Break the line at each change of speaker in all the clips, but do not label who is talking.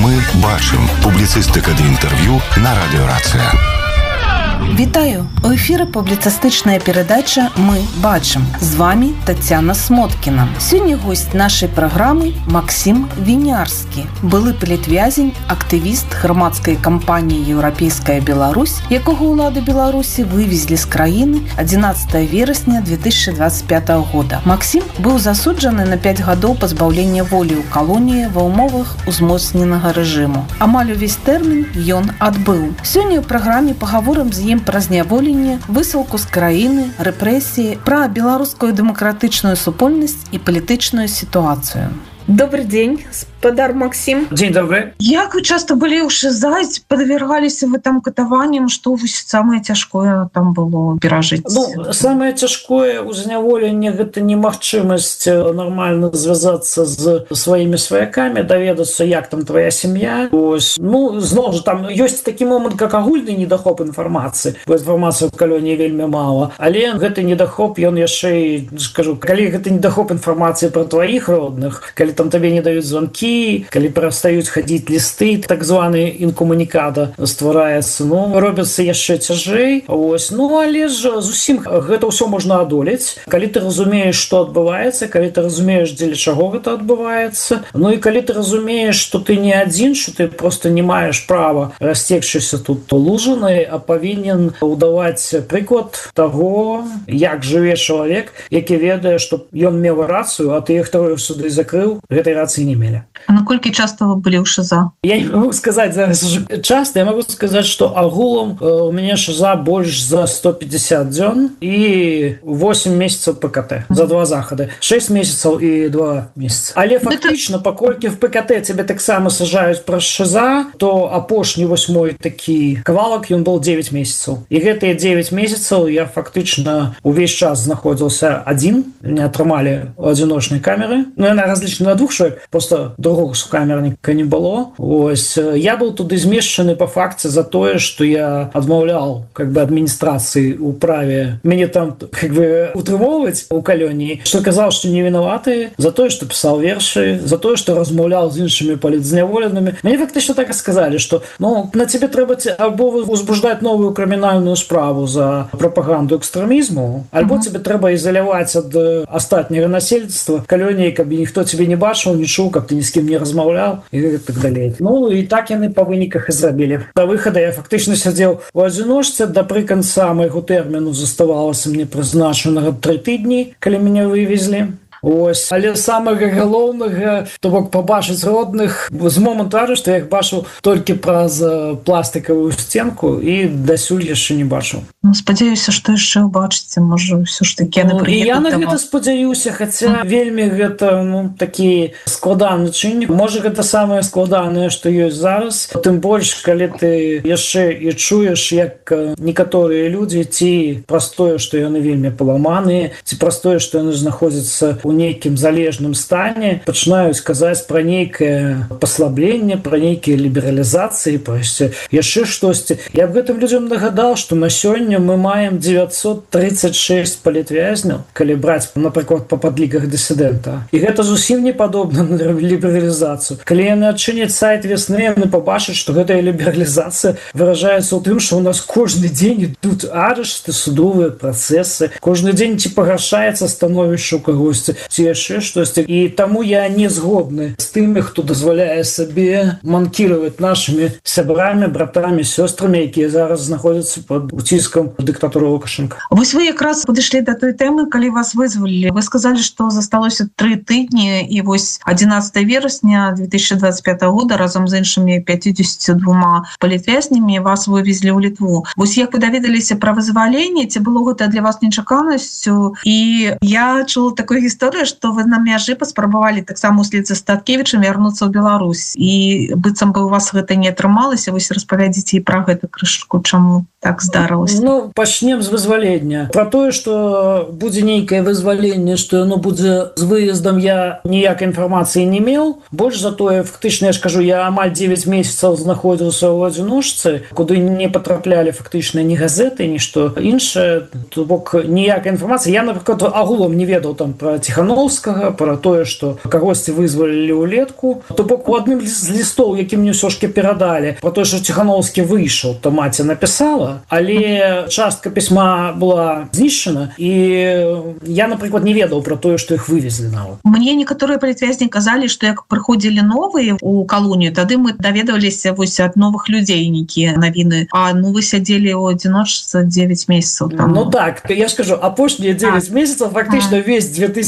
Мы бачым. Публіцыстыка ды інтэрв'ю на радыёрацыя.
Вітаю! У эфіры публіцыстычная перадача «Мы бачым». З вами Тацяна Смоткіна. Сёння госць нашай праграмы Максім Вінярскі, былы палітвязень, актывіст грамадскай кампаніі «Еўрапейская Беларусь», якога ўлады Беларусі вывезлі з краіны 11 верасня 2025 года. Максім быў засуджаны на 5 гадоў пазбаўлення волі ў калоніі ва ўмовах узмоцненага рэжыму. Амаль увесь тэрмін ён адбыў. Сёння ў праграме пагаворым з ім пра зняволенне, высылку з краіны, рэпрэсіі, пра беларускую дэмакратычную супольнасць і палітычную сітуацыю. Добрый день, господар Максим.
День добрый.
Як вы часто были у ШИЗА, подвергались вы там катаванням, что самое цяжкое там было перажить?
Самое цяжкое у зняволення гэта немагчымасць нормально звязацца з сваімі сваякамі, даведацца, як там твоя сям'я. Зноў жа, там ёсць такі момант, как агульны недахоп інфармацыі, бо інфармацыі ў калоніі вельмі мала, але гэты недахоп, ён яшчэ, скажу, калі гэты недахоп інфармацыі пра тваіх родных, калі там табе не даюць звонкі, калі перастаюць хадзіць лісты, так званы інкомунікада ствараецца, робіцца яшчэ цяжэй. Але ж зусім гэта ўсё можна адолець, калі ты разумееш, што адбываецца, калі ты разумееш, дзеля чаго гэта адбываецца, і калі ты разумееш, што ты не адзін, што ты просто не маеш права расцекчыся тут лужанай, а павінен удаваць прыклад таго, як жыве чалавек, які ведае, што ён меў рацыю, а ты іх суды закрыў, гэтай рацыі не мелі.
А наколькі часто вы былі ў ШИЗА?
Я не могу сказаць зараз уже часто, я могу сказаць, што агулам у мяне ШИЗА больш за 150 дзён і 8 месяцаў ПКТ за 2 захады. 6 месяцаў і 2 месяцы. Але фактычна, паколькі в ПКТ цябе таксама сажаюць праз ШИЗА, то апошні мой такі кавалак, ён был 9 месяцаў. І гэтыя 9 месяцаў я фактычна увесь час знаходзіўся адзін, не атрымалі адзіночнай камеры. Яна разлічана на 2 чалавек, просто другого сукамерніка не было. Я быў туды змешчаны па факце за тое, што я адмаўляў адміністрацыі ў праве мяне там утрымоўваць у калоніі, што казаў, што не вінаваты, за тое, што пісаў вершы, за тое, што размаўляў з іншымі палітзняволенымі. Мне фактычна так і сказалі, што на цябе трэба альбо узбуждаць новую крымінальную справу за прапаганду экстрэмізму, альбо цябе трэба ізаляваць ад астатняга насельніцтва калоніі, каб ніхто цябе не бачыў, не чуў, каб ты ні з кім не размаўляў і так далей. І так яны па выніках і зрабілі. Да выхада я фактычна сядзеў у адзіночцы, да прыканца майго тэрміну заставалася мне прызначанага 3 тыдні, калі мяне вывезлі. Але самага галоўнага, то бок пабачыць родных, з моманту, што я іх бачыў толькі праз пластикавую сценку і дасюль яшчэ не бачыў.
Спадзяюся, што яшчэ ўбачыце, можа, ўсё ж такі яны прыедуць.
Я на гэта спадзяюся, хаця вельмі гэта такі складаны чыннік. Можа, гэта самае складанае, што ёсць зараз. Тым больш, калі ты яшчэ і чуеш, як некаторыя людзі ці праз тое, што яны вельмі паламаныя, ці праз тое, што яны знаходзяцца у нейкім залежным стане, пачынаюць казаць пра нейкае паслабленне, пра нейкія лібералізацыі, яшчэ штосьці. Я б гэтым людзям нагадаў, што на сёння мы маем 936 палітвязняў, калі браць, напрыклад, па падліках дысідэнта. І гэта зусім не падобна на лібералізацыю. Калі яны адчыняць сайт весны, яны пабачаць, што гэтая лібералізацыя выражаецца ў тым, што ў нас кожны дзень ідуць арышты, судовыя працэсы, кожны дзень ці пагаршаецца становішча ў кагосьці, ці яшчэ штосьці. І таму я не згодны з тымі, хто дазваляе сабе манкіраваць нашымі сябрамі, братамі, сёстрамі, якія зараз знаходзяцца пад уціскам дыктатуры Лукашенка.
Вось вы якраз падышлі да той тэмы, калі вас вызвалілі. Вы сказалі, што засталося 3 тыдні, і вось 11 верасня 2025 года разам з іншымі 52 палітвязнямі вас вывезлі ў Літву. Вось як вы даведаліся пра вызваленне, ці было гэта для вас нечаканасцю? І я чула такую гісторыю, што вы на мяжы паспрабавалі таксама услед за Статкевічам вярнуцца ў Беларусь. І быццам бы у вас гэта не атрымалася. Вось распавядзіце і пра гэта крышку, чаму так здарылася.
Пачнем з вызвалення. Пра тое, што будзе нейкае вызваленне, што яно будзе з выездам, я ніякай інфармацыі не меў. Больш за тое, фактычна, я ж кажу, я амаль 9 месяцаў знаходзіўся ў адзіночцы, куды не патраплялі фактычна ні газеты, ні што іншае. То бок ніякай інфармацыі. Я, напрыклад, агулам не ведаў там пра Ціхановскага Ціхановскага про тое, што кагосьці вызвалілі ўлетку. То бок у адным з лістоў, які мне ўсё ж перадалі, про тое, што Ціхановскі выйшаў, то маці напісала, але частка пісьма была знішчана, і я, напрыклад, не ведаў про тое, што іх вывезлі нават.
Мне некаторыя палітвязні казалі, што як прыходзілі новыя ў калонію, тады мы даведаваліся вось ад новых людей нейкія навіны. А вы сядзелі ў адзіночцы 9 месяцаў там.
Ну так, я скажу, апошнія 9 месяцаў, фактычна весь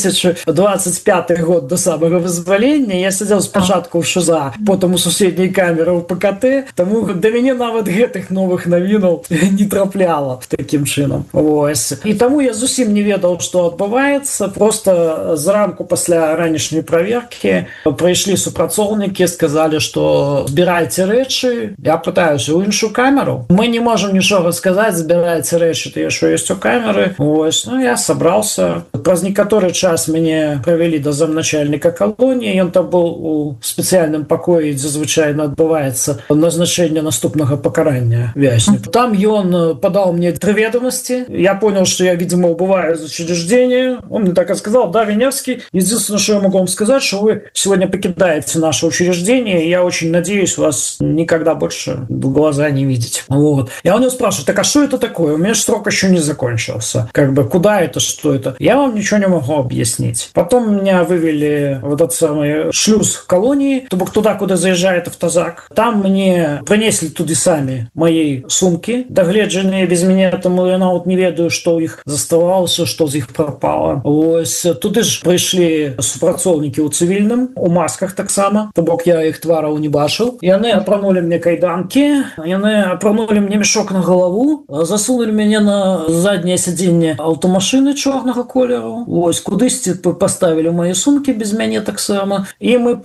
2025 год до самого вызвалення я сидел спочатку в ШИЗА, потом у суседней камеры у ПКТ, тому до мяне нават гэтых новых навінаў не трапляла таким чынам. Ось. І тому я зусім не ведаў, што адбываецца. Просто зранку пасля ранішняй праверкі прыйшлі супрацоўнікі, сказалі, што збірайце рэчы. Я пытаюся ў іншую камеру. Мы не можем нічога сказаць, збірайце рэчы, тыя, што ёсць у камеры. Ось. Ну, я сабраўся. Праз некаторы час мяне правялі да замначальніка калоніі. Ён там быў у спецыяльным пакоі, дзе звычайна адбываецца назначэнне наступнага пакарання вязня. Там ён падаў мне 3 ведомости. Я понял, что я, видимо, убываю из учреждения. Он мне так и сказал: да, Винярский, единственное, что я могу вам сказать, что вы сегодня покидаете наше учреждение, и я очень надеюсь вас никогда больше в глаза не видеть. Вот. Я у него спрашиваю: так а что это такое? У меня срок еще не закончился. Как бы, куда это, что это? Я вам ничего не могу объяснить. Потом меня вывели в этот самый шлюз колонии, туда, куда заезжает автозак. Там мне принесли туды сами мои сумки, догледженные без меня, тому я нават не ведаю, што ў іх заставалася, што з іх прапала. Ось туды ж прыйшлі супрацоўнікі ў цывільным, у масках таксама, то бок я іх твараў не бачыў. Яны апранулі мне кайданкі, яны апранулі мне мешок на галаву, засунулі мяне на задняе сядзенне аўтамашыны чорнага колеру. Ось кудысьці паставілі мои сумки без мяне таксама. І мы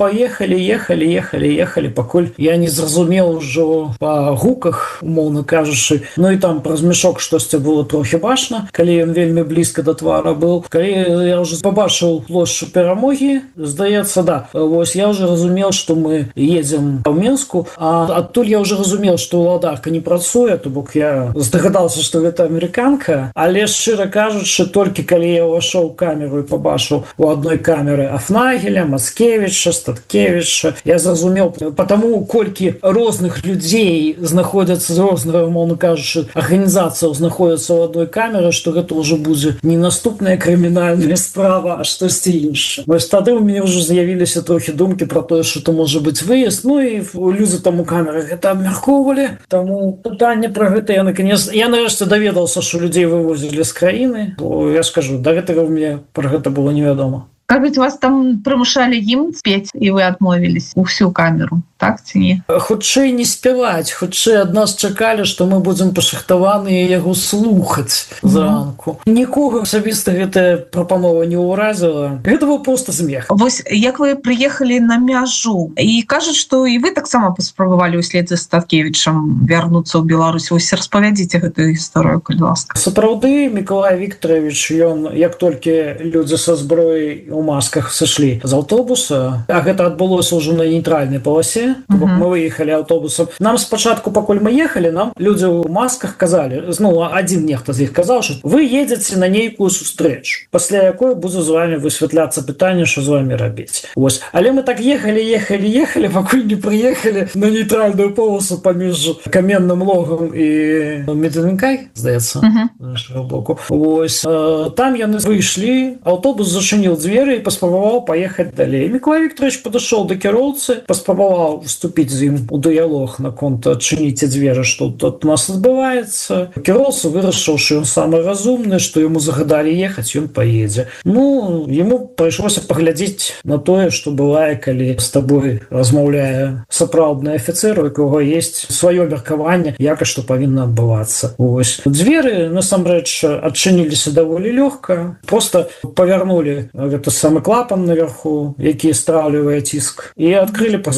ехалі, пакуль я не зразумеў ужо па гуках, умоўна кажучы. Ну і там праз мешок штосьці было трохі бачна, калі ён вельмі блізка да твара быў. Калі я ўжо побачыў плошчу Перамогі, здаецца, да, вось я ўжо разумеў, што мы едзем ў Мінску, а адтуль я ўжо разумеў, што ўладарка не працуе, то бок я здагадаўся, што гэта амерыканка, але шчыра кажучы, толькі калі я ўвайшоў у камеру і побачыў у адной камеры Афнагеля, Мацкевіча, Статкевіча, я зразумеў, потому колькі розных людзей знаходзяцца з рознага, умоўна кажучы, арганізацыяў знаходзяцца ў адной камеры, што гэта ўжо будзе не наступная крымінальная справа, а штосьці іншае. Вось тады ў мяне ўжо з'явіліся трохі думкі пра тое, што это можа быць выезд. Ну і людзі там у камеры гэта абмяркоўвалі, таму пытанне пра гэта я наконец... Я нарэшце даведаўся, што людзей вывозілі з краіны. Я скажу, да гэтага ў мяне пра гэта было невядома.
Как ведь вас там прымушалі гімн спець, і вы адмовілись у всю камеру, так ці не?
Хутчэй не спяваць, хутчэй ад нас чакалі, што мы будзем пашахтаваныя яго слухаць зранку. Нікога асабіста гэтая прапанова не ўразіла. Гэта быў проста смех.
Вось як вы прыехалі на мяжу, і кажуць, што і вы таксама паспрабавалі ўслед за Статкевічам вярнуцца ў Беларусь. Вось распавядзіце гэтую гісторыю, калі ласка.
Сапраўды, Мікалай Вікторович, ён, як толькі людзі са зброяй у масках сышлі з аўтобуса, а гэта адбылося ўжо на нейтральнай паласе, бок мы выехалі аўтобусам. Нам спачатку, пакуль мы ехалі, нам людзі ў масках казалі, ну, адзін нехта з іх казаў, што вы едзеце на нейкую сустрэчу, пасля якой будзе з вами высвятляцца пытанне, што з вами рабіць. Ось. Але мы так ехалі, пакуль не прыехалі на нейтральную полосу паміж Каменным Логам і Медвенкай, здаецца, з нашага боку. Ось. Там яны выйшлі, аўтобус зачыніў дзверы і паспрабаваў паехаць далей. Мікалай Вікторович падышоў да кіроўцы, паспрабаваў вступіць з ім у дыялог наконт адчыніце дзверы, што тут у нас адбываецца. Кіроўца вырашыў, што ён самы разумны, што яму загадалі ехаць, ён паедзе. Ну, яму прыйшлося паглядзець на тое, што бывае, калі з табой размаўляе сапраўдны афіцэр, у якога ёсць сваё меркаванне, як і што павінна адбывацца. Ось. Дзверы, насамрэч, адчыніліся даволі лёгка. Проста павярнулі гэта самы клапан наверху, які страўлівае ціск, і адкрылі праз аварыйны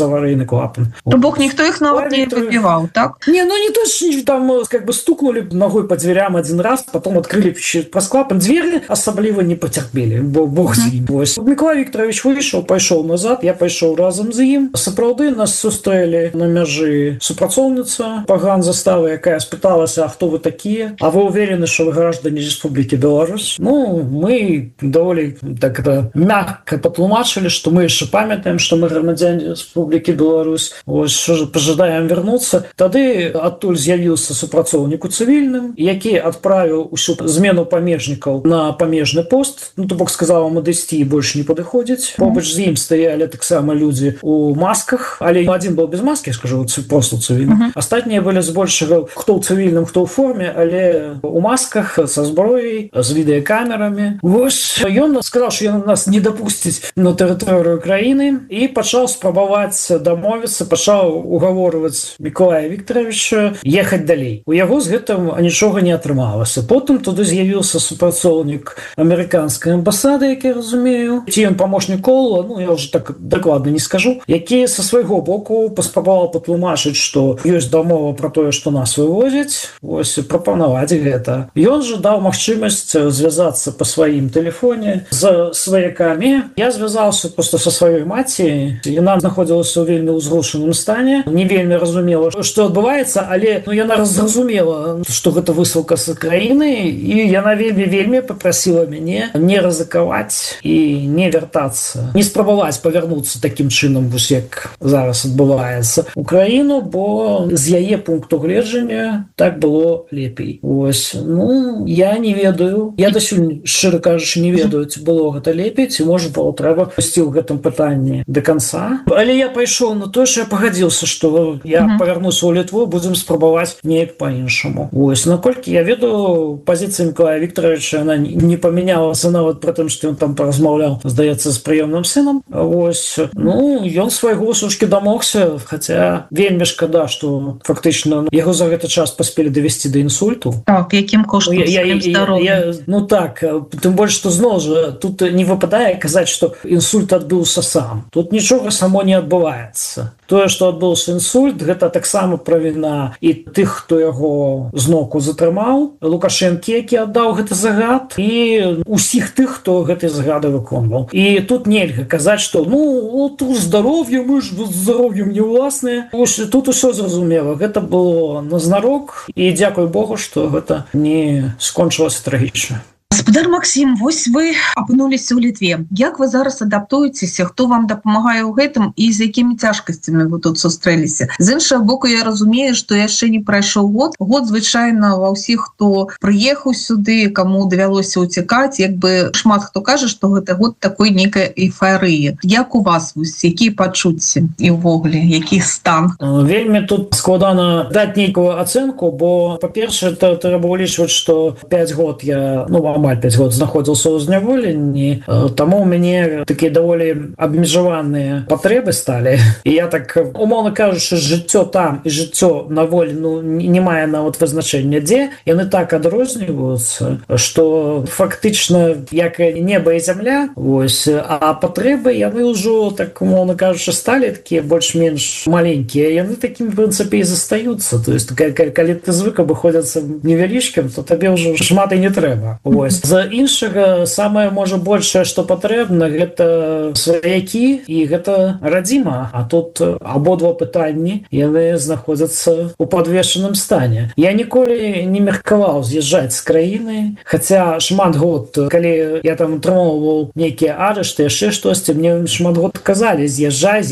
клапан.
Бог ніхто іх нават не выбіваў, так?
Не, ну не то, что там как бы стукнули ногой по дверям один раз, потом открыли праз клапан. Двери особливо не потерпели, бог з ім. Миколай Викторович вышел, пайшоў назад, я пайшоў разом з ім. Сапраўды нас сустрэлі на мяжы супрацоўніца паган заставы, якая спыталася: а хто вы такія? А вы уверены, что вы граждане Республики Беларусь? Ну, мы довольно так это мягко потлумачили, что мы еще памятаем, что мы громадяне Республики Беларусь. Вот, что пожадаем вернуться. Тады адтуль з'явіўся супрацоўнік у цывільным, які адправіў усю змену памежнікаў на памежны пост. Ну, то бок сказал ему дысці і больше не падыходзіць. Побач з ім стаялі таксама людзі у масках, але один был без маски, скажу, просто цивильным. Астатнія былі збольшага хто ў цывільным, хто ў форме, але у масках, са зброяй, з відэакамерамі. Вось ён сказаў, што ён нас не дапусціць на тэрыторыю краіны і пачаў спрабаваць дамовіцца, пачаў угаворваць Миколая Викторовича ехаць далей. У яго з гэтым нічога не атрымалася. Потым туды з'явіўся супрацоўнік амерыканскай амбасады, як я разумею, ці ён памочнік Колла, ну я ўжо так дакладна не скажу, які са свайго боку паспрабаваў патлумачыць, што ёсць дамова пра тое, што нас вывозяць, вось прапанаваць гэта. Ён жа даў магчымасць звязацца па сваім тэлефоне з сваякамі. Я звязаўся проста са сваёй маці. Яна знаходзілася ў вельмі ўзрушаным стане, не вельмі разумела, што адбываецца, але яна зразумела, што гэта высылка з краіны, і яна вельмі папрасіла мяне не рызыкаваць і не вяртацца, не спрабаваць павярнуцца такім чынам, вось як зараз адбываецца у краіну, бо з яе пункту гледжання так было лепей. Вось, ну, я не ведаю. Я дасюль, шчыра кажучы, не ведаю, ці было гэта лепей, ці можа было трэба ісці ў гэтым пытанні да канца. Але я пайшоў на тое, што я пагадзіўся, што я павярнуся ў Літву, будзем спрабаваць неяк па-іншаму. Вось, наколькі я ведаю, пазіцыя Миколая Викторовича, она не памянялася нават пры тым, што ён там паразмаўляў, здаецца, з прыёмным сынам. Вось, ну, ён свайго сушкі дамогся, хаця вельмі шкада, што фактычна яго за гэты час паспелі давесці да інсульту.
Так, якім коштам здароўя?
Ну так, тым больш, што зноў жа, тут не выпадае казаць, што інсульт адбыўся сам. Тут нічога само не адбываецца. Тое, што адбыўся інсульт, гэта таксама правіна і тых, хто яго зноку затрымаў, Лукашэнкі, які аддаў гэты загад, і усіх тых, хто гэты загады выконваў. І тут нельга казаць, што ну, тут здароўе, мы ж здароўем не ўласныя. Тут усё зразумела. Гэта было назнарок, і дзякуй Богу, што гэта не скончылася трагічна.
Гаспадар Максім, вось вы апынуліся ў Літве. Як вы зараз адаптуецеся? Хто вам дапамагае ў гэтым і з якімі цяжкасцямі вы тут сустрэліся? З іншага боку, я разумею, што яшчэ не прайшоў год. Год, звычайна, ва ўсіх, хто прыехаў сюды, каму давялося ўцякаць, як бы шмат хто кажа, што гэта год такой нейкай эйфарыі. Як у вас, вось, якія пачуцці і ўвогуле, які стан?
Вельмі тут складана даць нейкую ацэнку, бо, па-першае, трэба ўлічваць, што 5 год я, амаль 5 год знаходзіўся ў зняволенні, таму ў мяне такія даволі абмежаваныя патрэбы сталі. І я так, умоўна кажучы, жыццё там і жыццё на волі, ну, не мае нават вызначэння дзе. Яны так адрозніваюцца, што фактычна як неба і зямля, вось, а патрэбы яны ўжо, так умоўна кажучы, сталі такія больш-менш маленькія. Яны такімі, в прынцыпе, і застаюцца. То есть, калі ты звык абыходзіцца невялічкім, то табе ўжо шмат і не трэба. Вось. З іншага, самае, можа, большае, што патрэбна, гэта сваякі і гэта радзіма. А тут абодва пытанні, яны знаходзяцца ў падвешаным стане. Я ніколі не меркаваў з'язджаць з краіны, хаця шмат год, калі я там атрымоўваў нейкія арышты, яшчэ штосьці, мне шмат год казалі: з'язджай.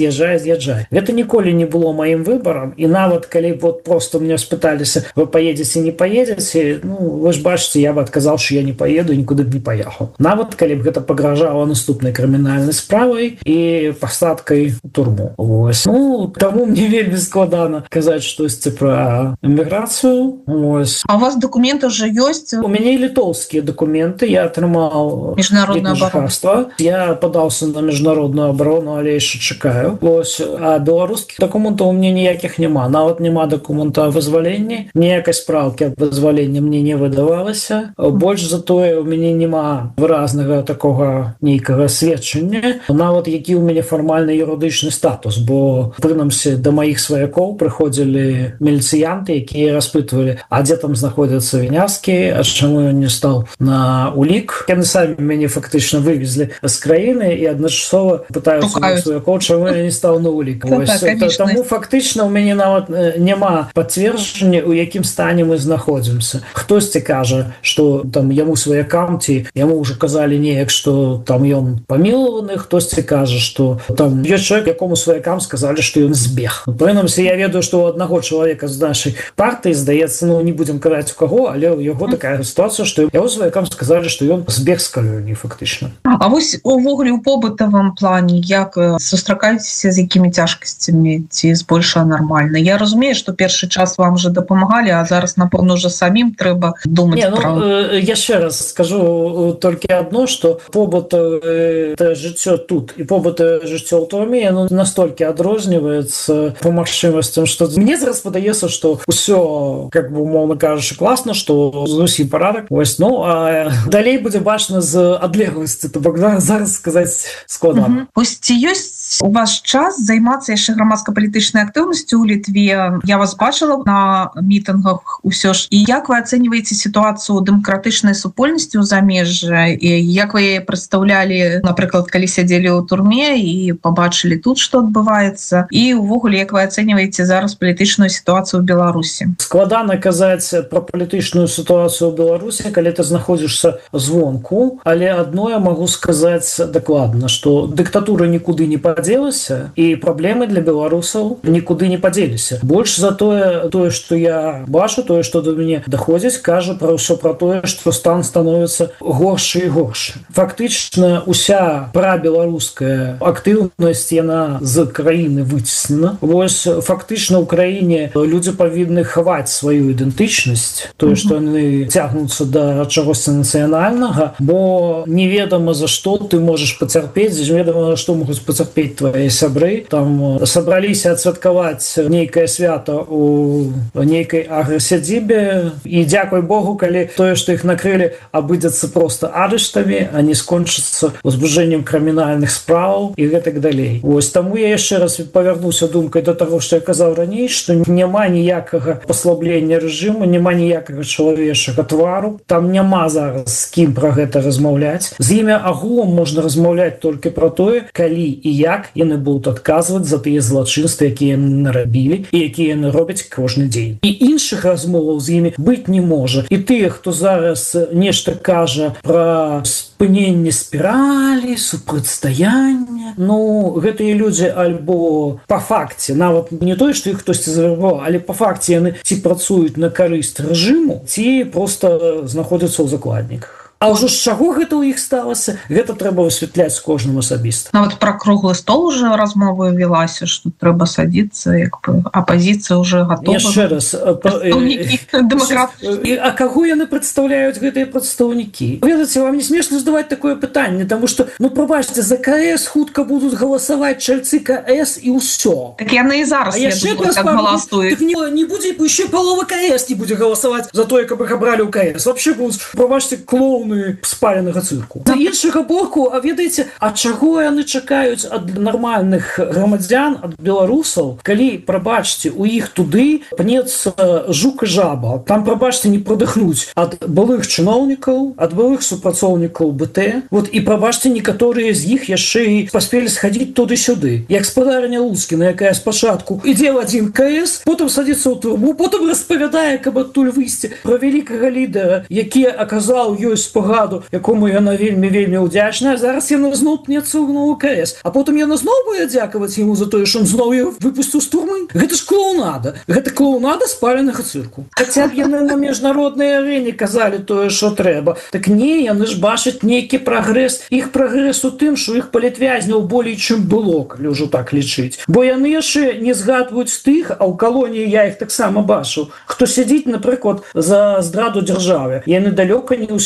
Гэта ніколі не было маім выбарам, і нават калі вот просто мне спыталіся: вы паедзеце, не паедзеце, ну, вы ж бачыце, я бы адказаў, што я не поеду і нікуды б не паехаў. Нават калі б гэта пагражала наступнай крымінальнай справай і пасадкай у турму. Вось. Ну, таму мне вельмі складана казаць штосьці пра эміграцыю. Вось.
А у вас дакументы ўжо ёсць?
У мяне літоўскія дакументы, я атрымаў
міжнародную
абарону. Я падаўся на міжнародную абарону, але яшчэ чакаю. Вось. А беларускіх дакументаў у мяне ніякіх няма. Нават няма дакумента о вызваленні. Ніякай спраўкі аб вызваленні мне не выдавалася. Больш за тое, па-другое, у мяне няма выразнага такога нейкага сведчання, нават які ў мяне фармальны юрыдычны статус, бо прынамсі да маіх сваякоў прыходзілі міліцыянты, якія распытвалі, а дзе там знаходзяцца Вінярскі, а чаму ён не стаў на улік. Яны самі мяне фактычна вывезлі з краіны і адначасова пытаюцца сваякоў, чаму я не стаў на улік. Таму фактычна у мяне нават няма пацверджання, у якім стане мы знаходзімся. Хтосьці кажа, што там яму сваякам ці яму ўжо казалі неяк, што там ён памілаваны, хтосьці кажа, што там ёсць чалавек, якому сваякам сказалі, што ён збег. Прынамсі, я ведаю, што у аднаго чалавека з нашай партыі, здаецца, не будзем казаць у каго, але ў яго такая сітуацыя, што яго сваякам сказалі, што ён збег з калоніі фактычна.
А вось увогуле ў побытавым плане як сустракаецеся з якімі цяжкасцямі ці збольшага нармальна? Я разумею, што першы час вам уже дапамагалі, а зараз, напэўна, уже самім трэба думаць пра...
Яшчэ раз скажу толькі адно, што побытавае жыццё тут і побытавае жыццё ў турме, яно настолькі адрозніваецца па магчымасцям, што мне зараз падаецца, што ўсё, как бы умоўна кажучы, класна, што зусім парадак. Вось, а далей будзе бачна з адлегласці, то бок зараз сказаць складана.
Вось ці ёсць у вас час займацца яшчэ грамадска-палітычнай актыўнасцю ў Літве? Я вас бачыла на мітынгах усё ж. І як вы ацэньваеце сітуацыю дэмакратычнай супольнасці ў замежжы? І як вы яе прадстаўлялі, напрыклад, калі сядзелі ў турме і пабачылі тут, што адбываецца? І ўвогуле, як вы ацэньваеце зараз палітычную сітуацыю ў Беларусі?
Складана казаць пра палітычную сітуацыю ў Беларусі, калі ты знаходзішся звонку, але адно я магу сказаць дакладна, што дыктатура нікуды не падзелася і праблемы для беларусаў нікуды не падзеліся. Больш за тое, што я бачу, тое, што до мяне даходзіць, кажа пра ўсё пра тое, што стан становіцца горшы і горшы. Фактычна уся прабеларуская актыўнасць, яна з краіны выцеснена. Вось фактычна ў краіне людзі павінны хаваць сваю ідэнтычнасць, тое, што яны цягнуцца да чагосьці нацыянальнага, бо неведама за што ты можаш пацярпець, неведама за што могуць пацярпець твае сябры. Там сабраліся адсвяткаваць нейкае свята у нейкай аграсядзібе, і дзякуй Богу, калі тое, што іх накрылі, абыдзецца проста арыштамі, а не скончыцца узбуджэннем крымінальных справаў і гэтак далей. Вось таму я яшчэ раз павярнуся думкай да таго, што я казаў раней, што няма ніякага паслаблення рэжыму, няма ніякага чалавечага твару, там няма зараз з кім пра гэта размаўляць. З імі агулам можна размаўляць толькі пра тое, калі і як яны будуць адказваць за тыя злачынствы, якія яны нарабілі і якія яны робяць кожны дзень. І іншых размоваў з імі быць не можа. І тыя, хто зараз нешта кажа пра спыненне спіралі, супрацьстаяння, гэтыя людзі альбо па факце, нават не тое, што іх хтосьці завербаваў, але па факце яны ці працуюць на карысць рэжыму, ці проста знаходзяцца ў закладніках. А ўжо з чаго гэта ў іх сталася, гэта трэба высвятляць кожнаму асабіста.
Нават пра круглы стол уже размова велася, што трэба садзіцца, як бы апазіцыя ўжо гатова.
Яшчэ раз, а каго яны прадстаўляюць, гэтыя прадстаўнікі? Ведаце, вам не смешна задаваць такое пытанне, таму што, прабачце, за КС хутка будуць галасаваць чальцы КС і ўсё.
Так яны і зараз, я думаю, так галасуюць.
Так не будзе, яшчэ палова КС не будзе галасаваць за тое, каб іх абралі ў КС. Вообще будуць, прабачце, клоуны спаленага цырку. З іншага боку, а ведаеце, а чаго яны чакаюць ад нармальных грамадзян, ад беларусаў, калі, прабачце, у іх туды пнецца жук і жаба. Там, прабачце, не прадыхнуць ад былых чыноўнікаў, ад былых супрацоўнікаў БТ. Вот, і, прабачце, некаторыя з іх яшчэ і паспелі схадзіць туды-сюды. Як спадарня Лускіна, якая спачатку ідзе ў адзін КС, потым садзіцца ў турму, потым распавядае, каб адтуль выйсці, пра вялікага лідара, які аказаў ёй спагаду, якому яна вельмі ўдзячная. Зараз яна зноў пнецца ў новы КС. А потым яна зноў будзе дзякаваць яму за тое, што ён зноў яе выпусціў з турмы. Гэта ж клоунада. Гэта клоунада спаленага цырку. Хаця б яны на міжнароднай арэне казалі тое, што трэба. Так не, яны ж бачаць нейкі прагрэс. Іх прагрэс у тым, што іх палітвязняў болей, чым было, калі ўжо так лічыць. Бо яны яшчэ не згадваюць тых, а ў калоніі я іх таксама бачыў, хто сядзіць, напрыклад, за здраду дзяржаве. Яны далёка не ўсе жолудзі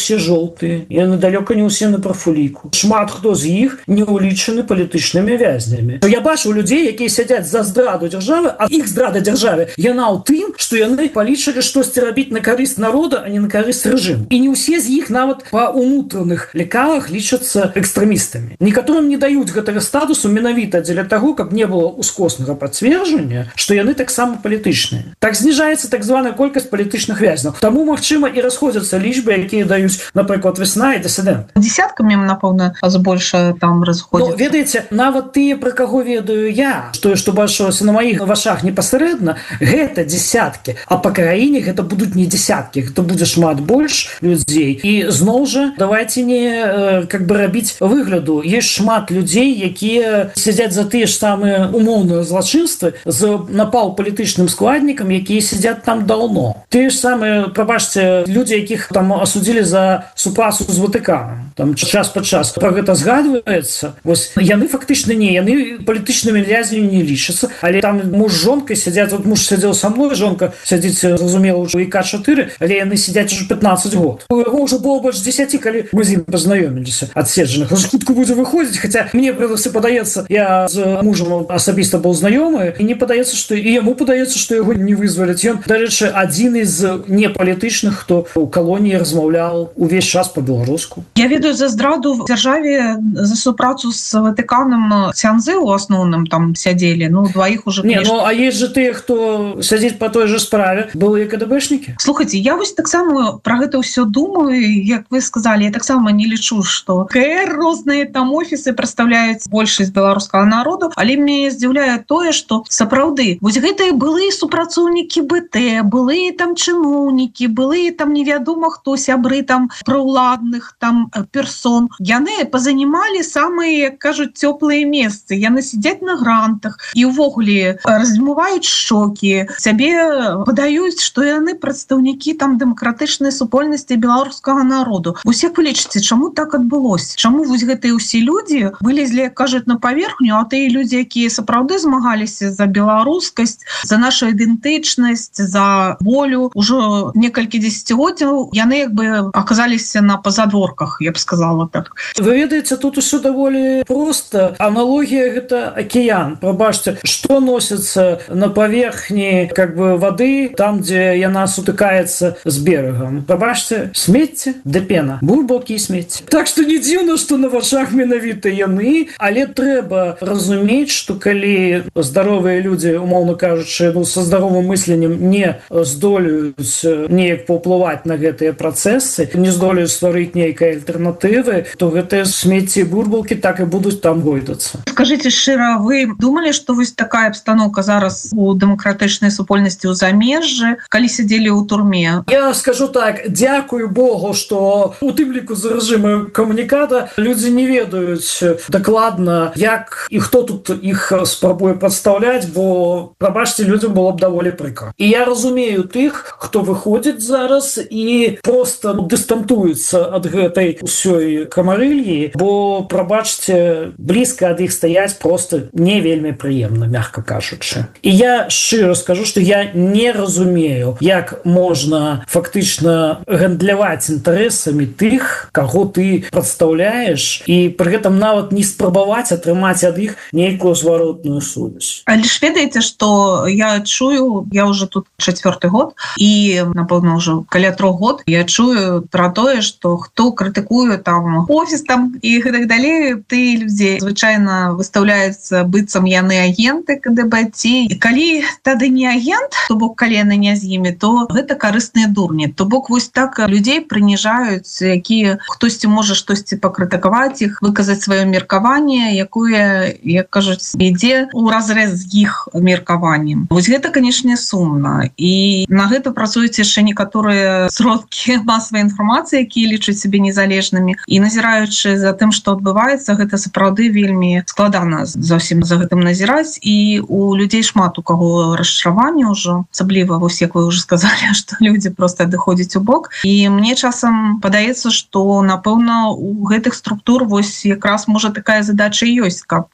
жоўтыя, яны далёка не ўсе на прафуліку. Шмат хто з іх не ўлічаны палітычнымі вязнямі. Я бачу людзей, якія сядзяць за здраду дзяржавы, а іх здрада дзяржаве яна ў тым, што яны палічылі штосьці рабіць на карысць народа, а не на карысць рэжыму. І не ўсе з іх нават па ўнутраных лекалах лічацца экстрэмістамі. Некаторым не даюць гэтага статусу менавіта дзеля таго, каб не было ускоснага пацверджання, што яны таксама палітычныя. Так зніжаецца так званая колькасць палітычных вязняў. Таму, магчыма, і расходзяцца лічбы, якія даюць, напрыклад, Вясна і дысідэнт.
Десяткамі, напэўна, збольша там разходзяцца.
Ведаеце, нават тыя, пра каго ведаю я, што бачылася на маіх вашах непасрэдна, гэта дзесяткі, а па краіне гэта будуць не дзесяткі, гэта будзе шмат больш людзей. І зноў жа, давайте не рабіць выгляду. Ёсць шмат людзей, якія сядзяць за тыя ж самыя умоўныя злачынствы з напаўпалітычным складнікам, якія сядзяць там даўно. Тыя ж самыя, прабачце, людзі, якіх там асудзілі за супрацу з Ватыканам. Там час па час пра гэта згадваецца. Вось яны фактычна яны палітычнымі вязнямі не лічацца, але там муж з жонкай сядзяць, вот муж сядзеў са мной, жонка сядзіць, зразумела, у ІК-4, але яны сядзяць уже 15 год. У яго ўжо было больш 10, калі мы з ім пазнаёміліся адседжаных. Хутка будзе выходзіць, хаця мне падаецца, я з мужам асабіста быў знаёмы, і не падаецца, што і яму падаецца, што яго не вызваляць. Ён, дарэчы, адзін з непалітычных, хто ў калоніі размаўляў увесь час па-беларуску.
Я ведаю за здраду в дзяржаве, за супрацу з Ватыканам ксяндзы ў асноўным там сядзелі, дваіх уже...
А есть же тыя, хто сядзіць па той же справе, былыя КДБшнікі?
Слухайце, я вось таксама пра гэта ўсё думаю, як вы сказалі, я таксама не лічу, што КР розныя там офісы прадстаўляюць большасць беларускага народу, але мяне здзіўляе тое, што сапраўды, вось гэтыя былыя супрацоўнікі БТ, былыя там чыноўнікі, былыя там невядома хто, сябры там праўладных там персон, яны пазанімалі самыя, як кажуць, цёплыя месцы. Яны сядзяць на грантах і ўвогуле раздзьмуваюць шокі, сябе падаюць, што яны прадстаўнікі там дэмакратычнай супольнасці беларускага народу. Вось як вы лічыце, чаму так адбылося? Чаму вось гэтыя ўсе людзі вылезлі, як кажуць, на паверхню, а тыя людзі, якія сапраўды змагаліся за беларускасць, за нашу ідэнтычнасць, за волю, ужо некалькі дзесяцігоддзяў яны як бы аказаліся на пазадворках, я б сказала так.
Вы ведаеце, тут усё даволі проста. Аналогія гэта акіян. Прабачце, што носіцца на паверхні вады, там, дзе яна сутыкаецца з берагам. Прабачце, смецце ды пена. Бурбалкі і смецце. Так што не дзіўна, што на вачах менавіта яны, але трэба разумець, што калі здаровыя людзі, умоўна кажучы, са здаровым мысленнем не здолеюць неяк паўплываць на гэтыя працэсы, не здолеюць стварыць нейкай альтэрнатывы, то гэтыя смецці і бурбалкі так і будуць там гойдацца.
Скажыце шчыра, вы думалі, што вось такая абстаноўка зараз у дэмакратычнай супольнасці ў замежжы, калі сядзелі ў турме?
Я скажу так, дзякую Богу, што у тым ліку за рэжыму камуніката людзі не ведаюць дакладна, як і хто тут іх спрабуе прадстаўляць, бо, прабачце, людзям было б даволі прыкра. І я разумею тых, хто выходзіць зараз і проста дыстантуецца ад гэтай усёй камарыльі, бо, прабачце, блізка ад іх стаяць проста не вельмі прыемна, мягка кажучы. І я шчыра скажу, што я не разумею, як можна фактычна гандляваць інтарэсамі тых, каго ты прадстаўляеш, і пры гэтым нават не спрабаваць атрымаць ад іх нейкую зваротную сувязь.
Але ж ведаеце, што я чую, я ўжо тут 4-й год, і, напэўна, ўжо каля 3 год, я чую пра тое, што хто крытыкуе там офіс там і гэтак далей, ты людзей звычайна выстаўляюцца быццам яны агенты КДБ, ці калі тады не агент, то бок калі яны не з імі, то гэта карысныя дурні. То бок вось так людзей прыніжаюць, якія хтосьці можа штосьці пакрытыкаваць іх, выказаць сваё меркаванне, якое, як кажуць, ідзе ў разрэз з іх меркаваннем. Вось гэта, канешне, сумна. І на гэта працуюць яшчэ некаторыя сродкі масавай інфармацыі, якія лічаць сябе незалежнымі. І назіраючы за тым, што адбываецца, гэта сапраўды вельмі складана зусім за гэтым назіраць. І у людзей шмат у каго расчараванне ўжо, асабліва, вось як вы ўжо сказалі, што людзі проста адыходзяць у бок. І мне часам падаецца, што, напэўна, у гэтых структур вось якраз можа такая задача ёсць, каб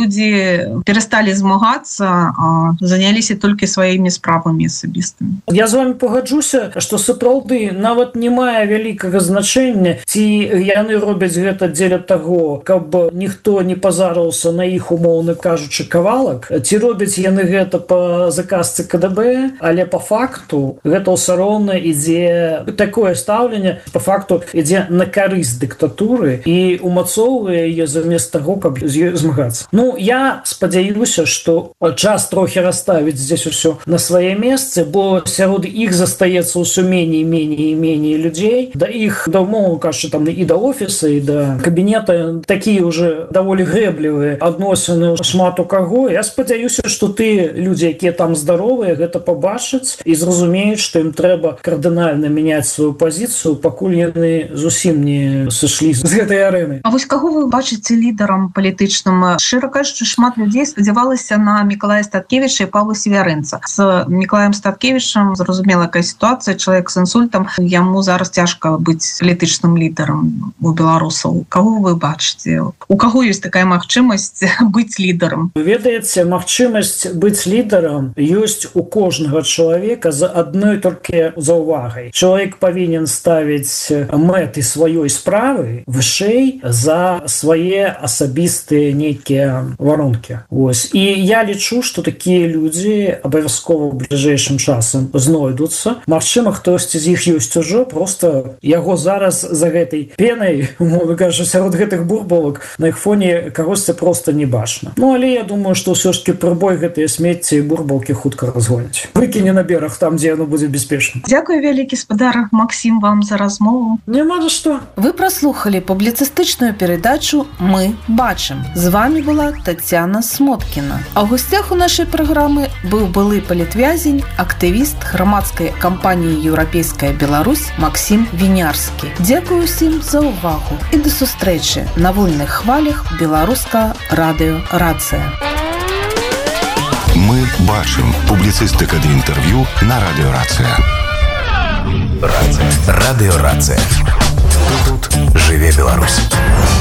людзі перасталі змагацца, а заняліся толькі сваімі справамі асабістымі.
Я з вами пагаджуся, што сапраўды нават не мае вялікага значэння, ці яны робяць гэта дзеля таго, каб ніхто не пазарыўся на іх, умоўна кажучы, кавалак, ці робяць яны гэта па заказцы КДБ, але па факту гэта ўсё роўна ідзе, такое стаўленне па факту ідзе на карысць дыктатуры і умацоўвае яе замест таго, каб з ёй змагацца. Ну, я спадзяюся, што час трохі расставіць здесь усё на свае месцы, бо сярод іх застаецца ўсё меней і меней людзей. Да іх, да умоўна кажучы, там і да офіса, і да кабінета такія ўжо даволі грэблівыя адносіны шмат у каго. Я спадзяюся, што тыя людзі, якія там здаровыя, гэта пабачаць і зразумеюць, што ім трэба кардынальна мяняць сваю пазіцыю, пакуль яны зусім не сышлі з гэтай арэны.
А вось каго вы бачыце лідарам палітычным? Шчыра кажучы, шмат людзей спадзявалася на Мікалая Статкевіча і Павла Севярынца. З Мікалаем Статкевічам зразумела, якая сітуацыя, чалавек з інсультам, яму зараз цяжка быць палітычным лідарам у беларусаў. Каго вы бачыце? У каго ёсць такая магчымасць быць лідарам?
Ведаеце, магчымасць быць лідарам ёсць у кожнага чалавека за адной толькі заўвагай. Чалавек павінен ставіць мэты сваёй справы вышэй за свае асабістыя нейкія варонкі. І я лічу, што такія людзі абавязкова ў бліжэйшым часам знойдуцца. Магчыма, хтосьці з іх ёсць ужо, просто яго зараз за гэтай пенай, умоўна кажучы, сярод гэтых бурбалак на іх фоне кагосьці проста не бачна. Ну, але я думаю, што ўсё ж таки прыбой гэтыя смецці і бурбалкі хутка разгоняць. Выкіне на бераг там, дзе яно будзе бяспечна.
Дзякуй вялікі, спадар Максім, вам за размову.
Няма за што.
Вы праслухалі публіцыстычную перадачу «Мы бачым». З вами была Тацяна Смоткіна. А ў госцях у нашай праграмы быў былы палітвязень, актывіст грамадскай кампаніі «Еўрапейская Беларусь» Максім Вінярскі. Дзякую ўсім за ўвагу і да сустрэчы на вольных хвалях беларускага радыё «Рацыя».
Мы бачым. Публіцыстыка ды інтэрв'ю на радыё «Рацыя».
Радыё «Рацыя». Тут жыве Беларусь.